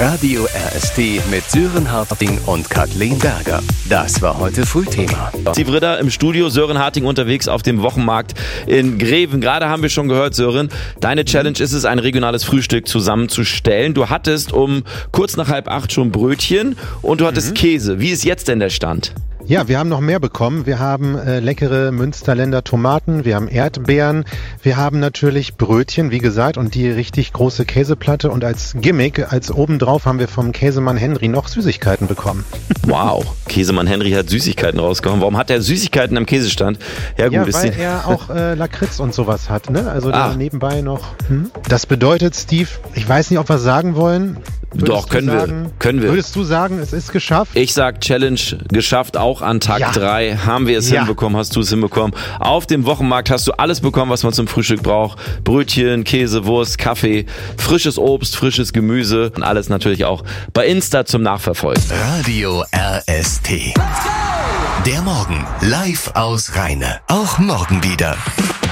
Radio RST mit Sören Harting und Kathleen Berger. Das war heute Frühthema. Steve Ritter im Studio, Sören Harting unterwegs auf dem Wochenmarkt in Greven. Gerade haben wir schon gehört, Sören, deine Challenge ist es, ein regionales Frühstück zusammenzustellen. Du hattest um kurz nach 7:30 schon Brötchen und du hattest Käse. Wie ist jetzt denn der Stand? Ja, wir haben noch mehr bekommen. Wir haben leckere Münsterländer Tomaten, wir haben Erdbeeren, wir haben natürlich Brötchen, wie gesagt, und die richtig große Käseplatte. Und als Gimmick, als obendrauf, haben wir vom Käsemann Henry noch Süßigkeiten bekommen. Wow, Käsemann Henry hat Süßigkeiten rausgehauen. Warum hat er Süßigkeiten am Käsestand? Ja, gut, ja, weil er auch Lakritz und sowas hat, ne? Also da nebenbei noch. Das bedeutet, Steve, ich weiß nicht, ob wir es sagen wollen. Doch, können wir. Würdest du sagen, es ist geschafft? Ich sag Challenge geschafft, auch an Tag 3 haben wir es hinbekommen, hast du es hinbekommen. Auf dem Wochenmarkt hast du alles bekommen, was man zum Frühstück braucht. Brötchen, Käse, Wurst, Kaffee, frisches Obst, frisches Gemüse und alles natürlich auch bei Insta zum Nachverfolgen. Radio RST. Der Morgen live aus Rheine. Auch morgen wieder.